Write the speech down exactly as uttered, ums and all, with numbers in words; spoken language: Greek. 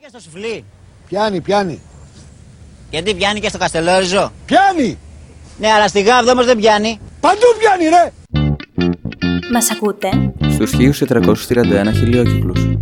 και στο Σουφλί. Πιάνει, πιάνει. Γιατί πιάνει και στο Καστελόριζο. Πιάνει! Ναι, αλλά στη Γάβδο όμως δεν πιάνει. Παντού πιάνει, ρε! Μας ακούτε? Στους χίλιους τετρακόσιους τριάντα ένα χιλιόκυκλους.